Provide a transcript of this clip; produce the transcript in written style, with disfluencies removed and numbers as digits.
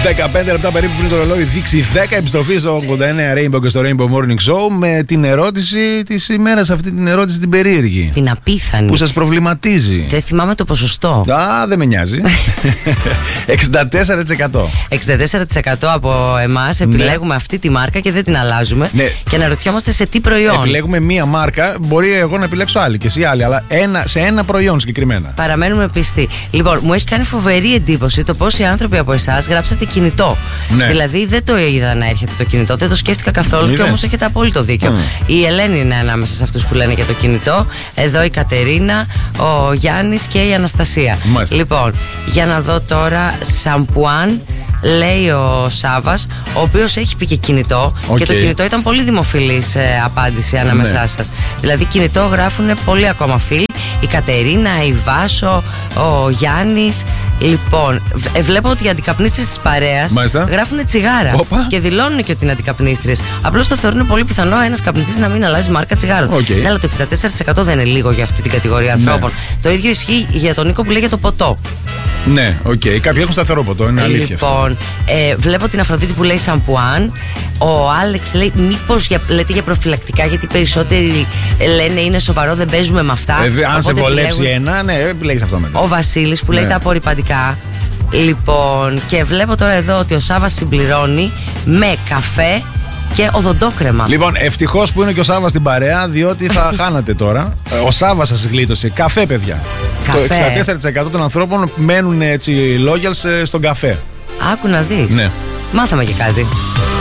15 λεπτά περίπου πριν το ρολόι δείξει 10. Επιστροφή στο 89 Rainbow και στο Rainbow Morning Show με την ερώτηση της ημέρας. Αυτή την ερώτηση την περίεργη. Την απίθανη. Που σας προβληματίζει. Δεν θυμάμαι το ποσοστό. Δεν με νοιάζει. 64%. 64% από εμάς επιλέγουμε αυτή τη μάρκα και δεν την αλλάζουμε. Ναι. Και αναρωτιόμαστε σε τι προϊόν. Επιλέγουμε μία μάρκα. Μπορεί εγώ να επιλέξω άλλη και εσύ άλλη. Αλλά σε ένα προϊόν συγκεκριμένα. Παραμένουμε πιστοί. Λοιπόν, μου έχει κάνει φοβερή εντύπωση το πώς οι άνθρωποι από εσάς γράψατε κινητό. Ναι. Δηλαδή δεν το είδα να έρχεται το κινητό, δεν το σκέφτηκα καθόλου και όμως έχετε απόλυτο δίκιο. Η Ελένη είναι ανάμεσα σε αυτούς που λένε για το κινητό. Εδώ η Κατερίνα, ο Γιάννης και η Αναστασία. Μάλιστα. Λοιπόν, για να δω τώρα. Σαμπουάν, λέει ο Σάβας, ο οποίος έχει πει και κινητό. Και το κινητό ήταν πολύ δημοφιλής απάντηση ανάμεσά σας. Δηλαδή κινητό γράφουν πολλοί ακόμα φίλοι. Η Κατερίνα, η Βάσο, ο Γιάννης. Λοιπόν, βλέπω ότι οι αντικαπνίστριες της παρέας γράφουν τσιγάρα. Και δηλώνουν και ότι είναι αντικαπνίστριες. Απλώς το θεωρούν πολύ πιθανό ένας καπνιστής να μην αλλάζει μάρκα τσιγάρων. Ναι, αλλά το 64% δεν είναι λίγο για αυτή την κατηγορία ανθρώπων. Το ίδιο ισχύει για τον Νίκο που λέει για το ποτό. Ναι, κάποιοι έχουν σταθερό ποτό, είναι αλήθεια. Λοιπόν, βλέπω την Αφροδίτη που λέει σαμπουάν. Ο Άλεξ λέει μήπως λέτε για προφυλακτικά, γιατί περισσότεροι λένε είναι σοβαρό, δεν παίζουμε με αυτά. Αν σε βολέψει ένα, ναι, επιλέγεις αυτό μετά. Ο Βασίλης που λέει τα απορριπαντικά. Λοιπόν, και βλέπω τώρα εδώ ότι ο Σάββας συμπληρώνει με καφέ και οδοντόκρεμα. Λοιπόν, ευτυχώς που είναι και ο Σάββας στην παρέα, διότι θα χάνατε τώρα. Ο Σάββας σας γλίτωσε. Καφέ, παιδιά. Καφέ. Το 64% των ανθρώπων μένουν έτσι loyals στον καφέ. Άκου να δεις. Ναι. Μάθαμε και κάτι.